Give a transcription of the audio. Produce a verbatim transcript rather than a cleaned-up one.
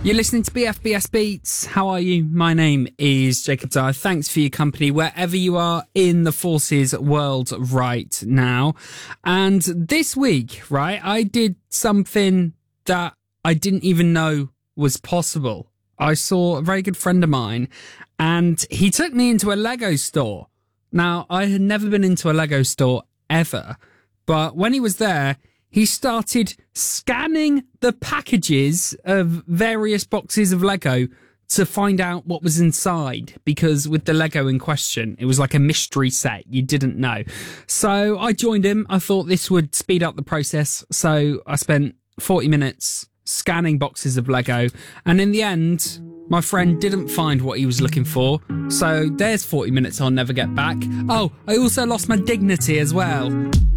You're listening to B F B S Beats. How are you? My name is Jacob Dyer. Thanks for your company wherever you are in the forces world right now. And this week, right, I did something that I didn't even know was possible. I saw a very good friend of mine and he took me into a Lego store. Now, I had never been into a Lego store ever, but when he was there, he started scanning the packages of various boxes of Lego to find out what was inside, because with the Lego in question, it was like a mystery set. You didn't know. So I joined him. I thought this would speed up the process. So I spent forty minutes scanning boxes of Lego. And in the end, my friend didn't find what he was looking for. So there's forty minutes I'll never get back. Oh, I also lost my dignity as well.